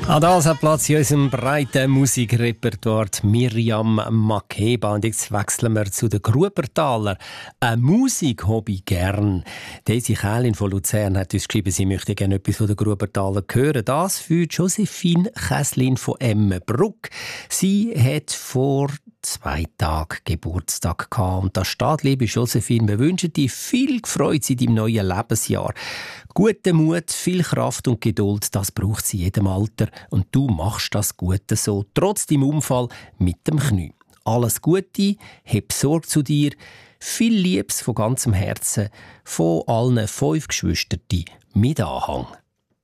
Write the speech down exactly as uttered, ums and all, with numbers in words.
An das hat Platz in unserem breiten Musikrepertoire Miriam Makeba. Und jetzt wechseln wir zu den Grubertaler. Ein Musikhobby gern. Daisy Kählin von Luzern hat uns geschrieben, sie möchte gerne etwas von den Grubertaler hören. Das für Josephine Käslin von Emmenbruck. Sie hat vor zwei Tagen Geburtstag gehabt. Und da steht, liebe Josephine, wir wünschen dir viel Freude in deinem neuen Lebensjahr. Guten Mut, viel Kraft und Geduld, das braucht sie in jedem Alter. Und du machst das Gute so, trotz deinem Unfall mit dem Knie. Alles Gute, hab Sorge zu dir, viel Liebes von ganzem Herzen, von allen fünf Geschwistern mit Anhang.